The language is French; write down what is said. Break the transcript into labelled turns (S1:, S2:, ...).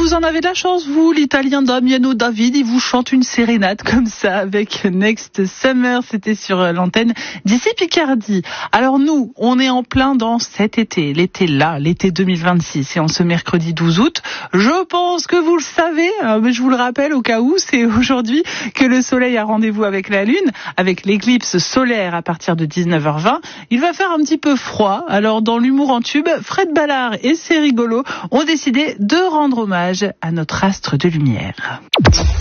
S1: vous en avez de la chance, vous, l'Italien Damiano David, il vous chante une sérénade comme ça avec Next Summer, c'était sur l'antenne d'ici Picardie. Alors nous, on est en plein dans cet été, l'été 2026, et en ce mercredi 12 août, je pense que vous le savez, mais je vous le rappelle au cas où, c'est aujourd'hui que le soleil a rendez-vous avec la lune, avec l'éclipse solaire à partir de 19h20. Il va faire un petit peu froid, alors dans l'humour en tube, Fred Ballard et C'est rigolo ont décidé de rendre hommage à notre astre de lumière.